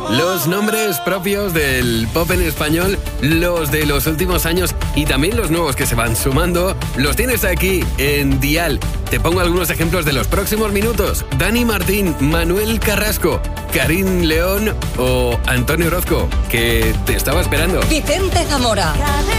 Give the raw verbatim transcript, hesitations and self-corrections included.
Los nombres propios del pop en español, los de los últimos años y también los nuevos que se van sumando, los tienes aquí en Dial. Te pongo algunos ejemplos de los próximos minutos. Dani Martín, Manuel Carrasco, Karim León o Antonio Orozco, que te estaba esperando. Vicente Zamora.